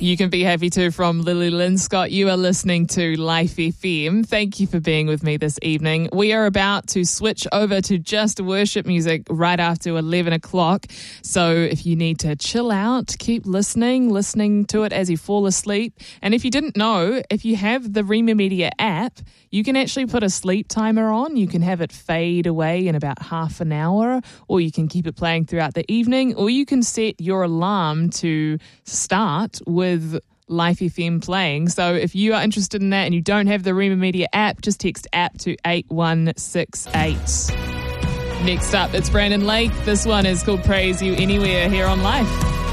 You can be happy too from Lily Linscott. You are listening to Life FM. Thank you for being with me this evening. We are about to switch over to just worship music right after 11 o'clock. So if you need to chill out, keep listening to it as you fall asleep. And if you didn't know, if you have the Rima Media app, you can actually put a sleep timer on. You can have it fade away in about half an hour, or you can keep it playing throughout the evening, or you can set your alarm to start with Life FM playing. So if you are interested in that and you don't have the Rima Media app, just text app to 8168. Next up, it's Brandon Lake. This one is called Praise You Anywhere here on Life.